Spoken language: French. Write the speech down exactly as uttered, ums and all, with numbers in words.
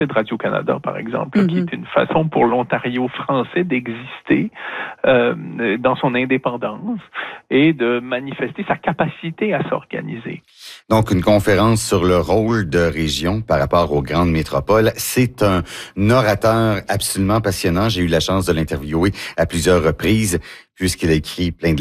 de Radio-Canada, par exemple, là, Mm-hmm. qui est une façon pour l'Ontario français d'exister euh, dans son indépendance et de manifester sa capacité à s'organiser. Donc, une conférence sur le rôle de région par rapport aux grandes métropoles. C'est un orateur absolument passionnant. J'ai eu la chance de l'interviewer à plusieurs reprises puisqu'il a écrit plein de